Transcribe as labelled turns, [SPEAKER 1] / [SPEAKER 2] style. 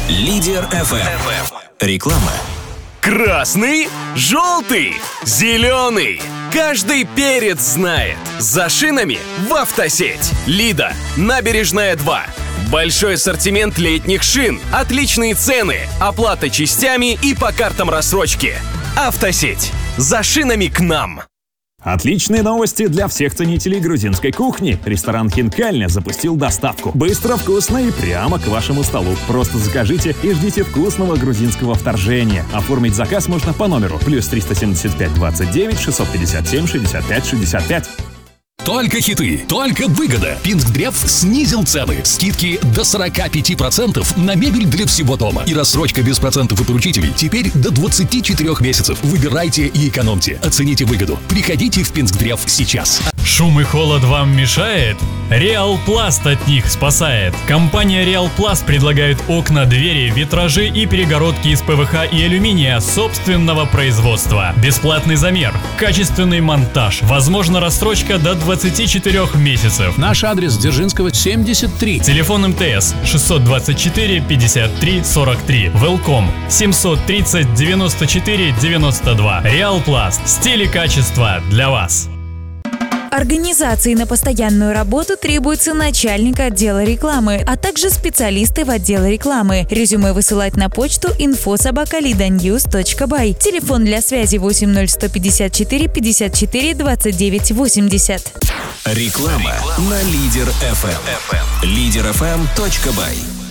[SPEAKER 1] Лидер FM. Реклама.
[SPEAKER 2] Красный, желтый, зеленый. Каждый перец знает. За шинами в автосеть. Лида, Набережная 2. Большой ассортимент летних шин, отличные цены, оплата частями и по картам рассрочки. Автосеть. За шинами к нам.
[SPEAKER 3] Отличные новости для всех ценителей грузинской кухни. Ресторан «Хинкальня» запустил доставку. Быстро, вкусно и прямо к вашему столу. Просто закажите и ждите вкусного грузинского вторжения. Оформить заказ можно по номеру +375 29 657 65 65.
[SPEAKER 4] Только хиты, только выгода. Пинск-Древ снизил цены. Скидки до 45% на мебель для всего дома. И рассрочка без процентов и поручителей теперь до 24 месяцев. Выбирайте и экономьте. Оцените выгоду. Приходите в Пинск-Древ сейчас.
[SPEAKER 5] Шум и холод вам мешает? Реал Пласт от них спасает. Компания Реал Пласт предлагает окна, двери, витражи и перегородки из ПВХ и алюминия собственного производства. Бесплатный замер, качественный монтаж, возможно рассрочка до 24 месяцев.
[SPEAKER 6] Наш адрес: Дзержинского, 73.
[SPEAKER 5] Телефон МТС 624 53 43. Велком 730 94 92. Реал Пласт. Стиль и качество для вас.
[SPEAKER 7] Организации на постоянную работу требуется начальник отдела рекламы, а также специалисты в отделе рекламы. Резюме высылать на почту info@lidanews.by. Телефон для связи 80154 54 29 80.
[SPEAKER 1] Реклама на Лидер FM. Лидерfm.by.